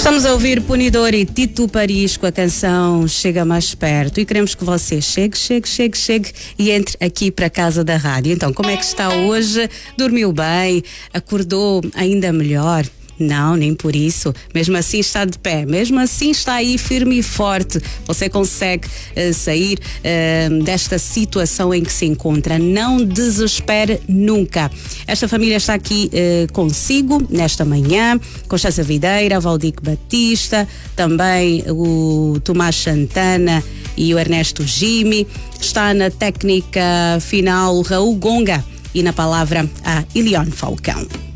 Estamos a ouvir Punidor e Tito Paris com a canção Chega Mais Perto, e queremos que você chegue e entre aqui para a casa da rádio. Então, como é que está hoje? Dormiu bem? Acordou ainda melhor? Não, nem por isso. Mesmo assim está de pé, mesmo assim está aí firme e forte. Você consegue sair desta situação em que se encontra. Não desespere nunca. Esta família está aqui consigo nesta manhã. Constança Videira, Valdique Batista, também o Tomás Santana e o Ernesto Gimi. Está na técnica final Raul Gonga e na palavra a Ilione Falcão.